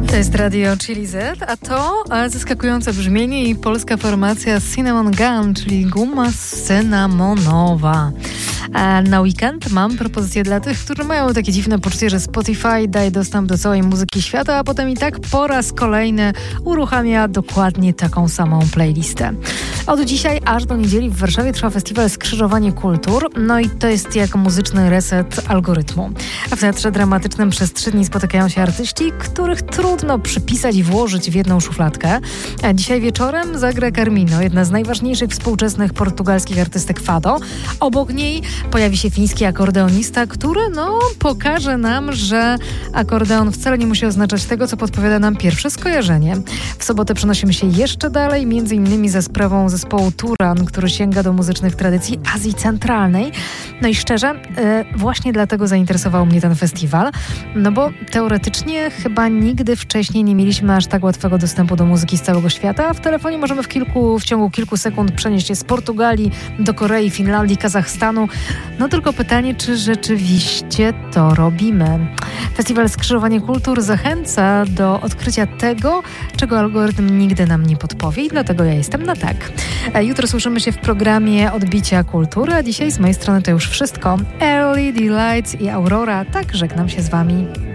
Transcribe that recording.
To jest Radio Chili Z, a to zaskakujące brzmienie i polska formacja Cinnamon Gun, czyli guma cynamonowa. A na weekend mam propozycję dla tych, którzy mają takie dziwne poczucie, że Spotify daje dostęp do całej muzyki świata, a potem i tak po raz kolejny uruchamia dokładnie taką samą playlistę. Od dzisiaj aż do niedzieli w Warszawie trwa festiwal Skrzyżowanie Kultur, no i to jest jak muzyczny reset algorytmu. A w Teatrze Dramatycznym przez 3 dni spotykają się artyści, których trudno przypisać i włożyć w jedną szufladkę. A dzisiaj wieczorem zagra Carmino, jedna z najważniejszych współczesnych portugalskich artystek fado. Obok niej pojawi się fiński akordeonista, który pokaże nam, że akordeon wcale nie musi oznaczać tego, co podpowiada nam pierwsze skojarzenie. W sobotę przenosimy się jeszcze dalej, między innymi za sprawą zespołu Turan, który sięga do muzycznych tradycji Azji Centralnej. No i szczerze, właśnie dlatego zainteresował mnie ten festiwal, no bo teoretycznie chyba nigdy wcześniej nie mieliśmy aż tak łatwego dostępu do muzyki z całego świata, a w telefonie możemy w ciągu kilku sekund przenieść się z Portugalii do Korei, Finlandii, Kazachstanu. No tylko pytanie, czy rzeczywiście to robimy? Festiwal Skrzyżowanie Kultur zachęca do odkrycia tego, czego algorytm nigdy nam nie podpowie i dlatego ja jestem na tak. Jutro słyszymy się w programie Odbicia Kultury, a dzisiaj z mojej strony to już wszystko. LED Lights i Aurora, tak żegnam się z Wami.